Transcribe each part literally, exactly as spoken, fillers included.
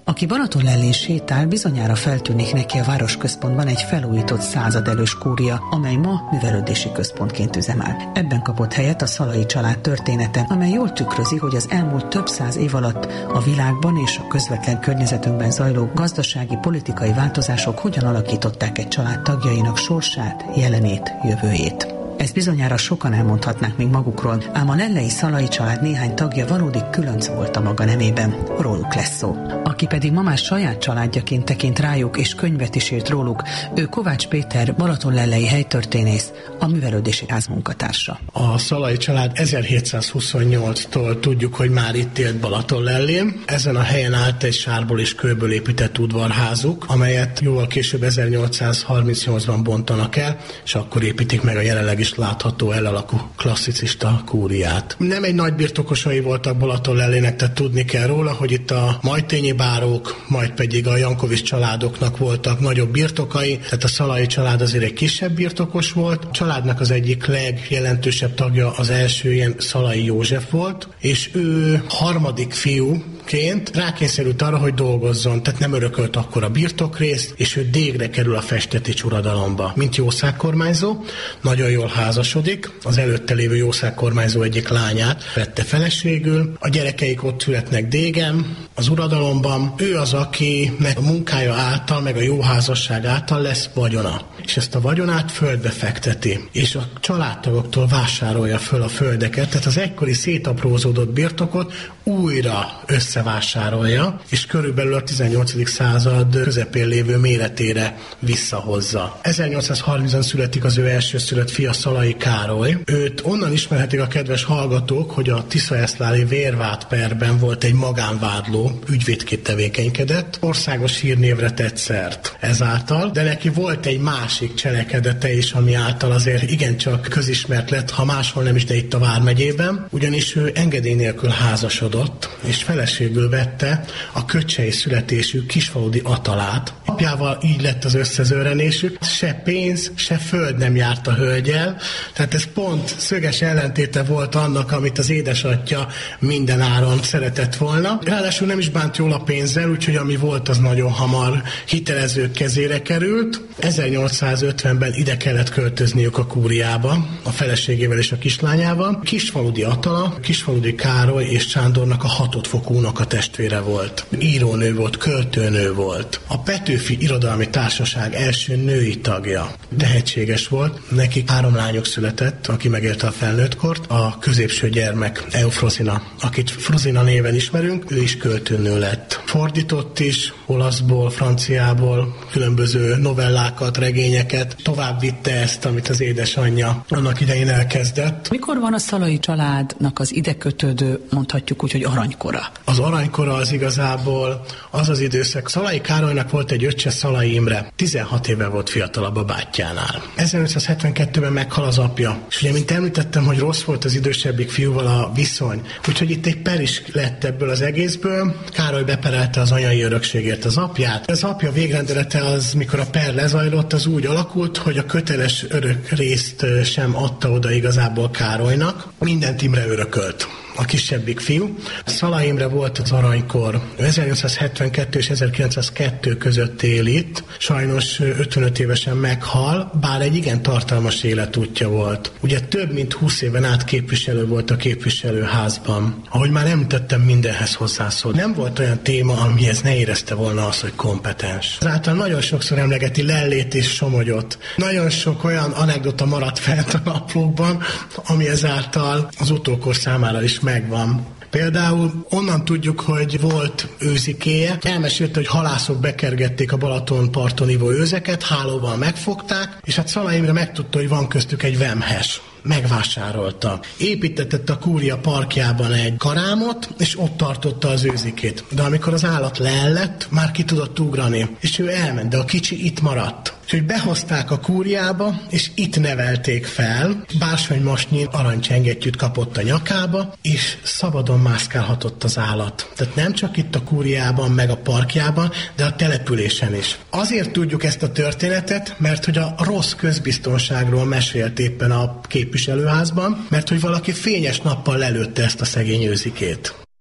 Aki Balatonlellén sétál, bizonyára feltűnik neki a városközpontban egy felújított századelős kúria, amely ma művelődési központként üzemel. Ebben kapott helyet a Szalai család története, amely jól tükrözi, hogy az elmúlt több száz év alatt a világban és a közvetlen környezetünkben zajló gazdasági, politikai változások hogyan alakították egy család tagjainak sorsát, jelenét, jövőjét. Ezt bizonyára sokan elmondhatnák még magukról, ám a lellei Szalai család néhány tagja valódi különc volt a maga nemében. Róluk lesz szó. Aki pedig ma már saját családjaként tekint rájuk és könyvet is írt róluk, ő Kovács Péter, balatonlellei helytörténész, a művelődési ház munkatársa. A Szalai család ezerhétszázhuszonnyolctól tudjuk, hogy már itt élt Balatonlellén. Ezen a helyen állt egy sárból és kőből épített udvarházuk, amelyet jóval később ezernyolcszázharmincnyolcban bontanak el, és akkor építik meg a jelenleg is látható elalakú klasszicista kúriát. Nem egy nagy birtokosai voltak Balatonlellének, tehát tudni kell róla, hogy itt a Majtényi bárók, majd pedig a Jankovics családoknak voltak nagyobb birtokai, tehát a Szalai család azért egy kisebb birtokos volt. A családnak az egyik legjelentősebb tagja az első ilyen Szalai József volt, és ő harmadik fiúként rákényszerült arra, hogy dolgozzon, tehát nem örökölt akkor a birtokrészt, és ő dégre kerül a Festetics uradalomba, mint jószágkormányzó. Nagyon jól házasodik, az előtte lévő jószágkormányzó egyik lányát vette feleségül, a gyerekeik ott születnek Dégen, az uradalomban. Ő az, akinek a munkája által, meg a jó házasság által lesz vagyona. És ezt a vagyonát földbe fekteti, és a családtagoktól vásárolja föl a földeket, tehát az egykori szétaprózódott birtokot újra összevásárolja, és körülbelül a tizennyolcadik század közepén lévő méretére visszahozza. ezernyolcszázharmincban születik az ő elsőszülött fia, Szalai Károly. Őt onnan ismerhetik a kedves hallgatók, hogy a tiszaeszláli vérvád perben volt egy magánvádló, ügyvédként tevékenykedett, országos hírnévre tett szert ezáltal, de neki volt egy másik cselekedete is, ami által azért igencsak közismert lett, ha máshol nem is, de itt a Vármegyében, ugyanis ő engedély nélkül házasodott, és feleségül vette a köcsei születésű kisfaludi Atalát. Apjával így lett az összezőrenésük, se pénz, se föld nem járt a hölgyel, tehát ez pont szöges ellentéte volt annak, amit az édesatya minden áron szeretett volna. Ráadásul nem is bánt jól a pénzzel, úgyhogy ami volt, az nagyon hamar hitelezők kezére került. ezernyolcszázötvenben ide kellett költözniük a kúriába, a feleségével és a kislányával. Kisfaludi Atala, Kisfaludi Károly és Sándornak a hatodfokú unoka testvére volt. Írónő volt, költőnő volt. A Petőfi Irodalmi Társaság első női tagja. Tehetséges volt. Neki három lányok született, aki megélte a felnőttkort. A középső gyermek Eufrozina, akit Frozina néven ismerünk, ő is költőnő lett. Fordított is olaszból, franciából különböző novellákat, regényeket. Tovább vitte ezt, amit az édesanyja annak idején elkezdett. Mikor van a Szalai családnak az ide kötődő, mondhatjuk úgy, hogy aranykora? Az aranykora az igazából az az időszak. Szalai Károlynak volt egy öccse, Szalai Imre. tizenhat éve volt fiatalabb a bátyjánál. ezernyolcszázhetvenkettőben meghal az apja. És ugye, mint említettem, hogy rossz volt az idősebbik fiúval a viszony. Úgyhogy itt egy per is lett ebből az egészből. Károly beperelte az anyai örökségért az apját. Az apja végrendelete az, mikor a per lezajlott, az úgy alakult, hogy a köteles örök részt sem adta oda igazából Károlynak. Mindent Imre örökölt. A kisebbik fiú. Szalai Imre volt az aranykor. ezernyolcszázhetvenkettő és ezerkilencszázkettő között él itt. Sajnos ötvenöt évesen meghal, bár egy igen tartalmas életútja volt. Ugye több mint húsz éven át képviselő volt a képviselőházban. Ahogy már említettem, mindenhez hozzászól. Nem volt olyan téma, amihez ne érezte volna az, hogy kompetens. Ezáltal nagyon sokszor emlegeti Lellét és Somogyot. Nagyon sok olyan anekdota maradt fent a naplókban, ami ezáltal az utókor számára is megvan. Például onnan tudjuk, hogy volt őzikéje. Elmesélte, hogy halászok bekergették a Balaton parton ívó őzeket, hálóval megfogták, és hát Szalai Imre megtudta, hogy van köztük egy vemhes. Megvásárolta. Építetett a kúria parkjában egy karámot, és ott tartotta az őzikét. De amikor az állat leellett, már ki tudott ugrani, és ő elment, de a kicsi itt maradt. Úgyhogy behozták a kúriába, és itt nevelték fel. Bársonymosnyi aranycsengettyűt kapott a nyakába, és szabadon mászkálhatott az állat. Tehát nem csak itt a kúriában, meg a parkjában, de a településen is. Azért tudjuk ezt a történetet, mert hogy a rossz közbiztonságról mesélt éppen a képviselőházban, mert hogy valaki fényes nappal lelőtte ezt a szegény őzikét.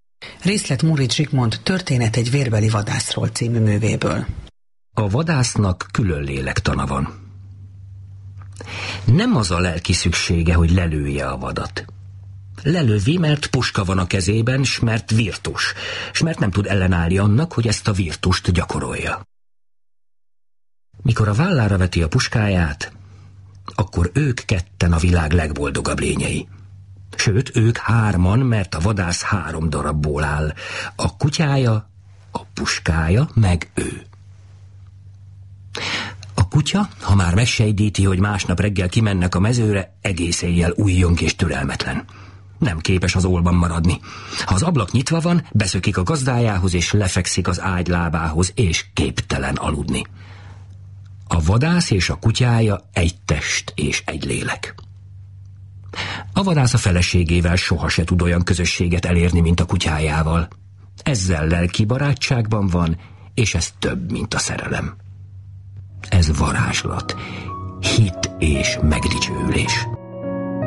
Részlet Móricz Zsigmond Történet egy vérbeli vadászról című művéből. A vadásznak külön lélektana van. Nem az a lelki szüksége, hogy lelője a vadat. Lelövi, mert puska van a kezében, s mert virtus, s mert nem tud ellenállni annak, hogy ezt a virtust gyakorolja. Mikor a vállára veti a puskáját, akkor ők ketten a világ legboldogabb lényei. Sőt, ők hárman, mert a vadász három darabból áll. A kutyája, a puskája, meg ő. A kutya, ha már megsejdíti, hogy másnap reggel kimennek a mezőre, egész éjjel újjong és türelmetlen. Nem képes az ólban maradni. Ha az ablak nyitva van, beszökik a gazdájához, és lefekszik az ágy lábához, és képtelen aludni. A vadász és a kutyája egy test és egy lélek. A vadász a feleségével soha se tud olyan közösséget elérni, mint a kutyájával. Ezzel lelki barátságban van, és ez több, mint a szerelem. Ez varázslat, hit és megdicsőülés.